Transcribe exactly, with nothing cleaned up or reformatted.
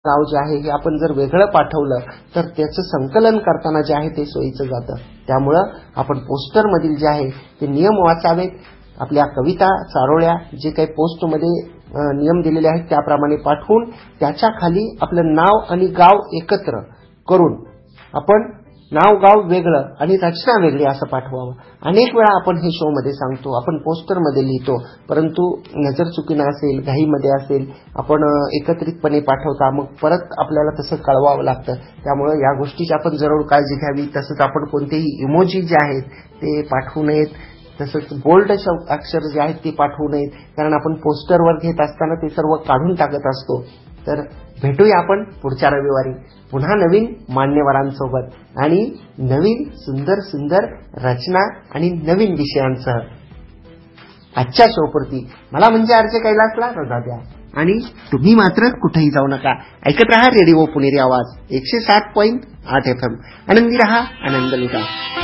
नाव जे आहे हे आपण जर वेगळं पाठवलं तर त्याचं संकलन करताना जे आहे ते सोयीचं जातं. त्यामुळं आपण पोस्टरमधील जे आहे ते नियम वाचावेत. आपल्या कविता चारोळ्या जे काही पोस्टमध्ये नियम दिलेले आहेत त्याप्रमाणे पाठवून त्याच्या खाली आपलं नाव आणि गाव एकत्र करून आपण नाव गाव वेगळं आणि रचना वेगळी असं पाठवावं. अनेक वेळा आपण हे शो मध्ये सांगतो, आपण पोस्टरमध्ये लिहितो, परंतु नजर चुकीनं असेल, घाईमध्ये असेल, आपण एकत्रितपणे पाठवता मग परत आपल्याला तसं कळवावं लागतं. त्यामुळे या गोष्टीची आपण जरूर काळजी घ्यावी. तसंच आपण कोणतेही इमोजी जे आहेत ते पाठवू नयेत. तसंच बोल्ड अक्षर जे आहेत ते पाठवू नयेत, कारण आपण पोस्टरवर घेत असताना ते सर्व काढून टाकत असतो. तर भेटूया आपण पुढच्या रविवारी पुन्हा नवीन मान्यवरांसोबत आणि नवीन सुंदर सुंदर रचना आणि नवीन विषयांसह. आजच्या शोपुरती मला म्हणजे आरचे कैलासला रजा द्या आणि तुम्ही मात्र कुठेही जाऊ नका. ऐकत रहा रेडिओ पुणेरी आवाज एकशे सात पॉईंट आठ एफ एम. आनंदी रहा, आनंद लुटा.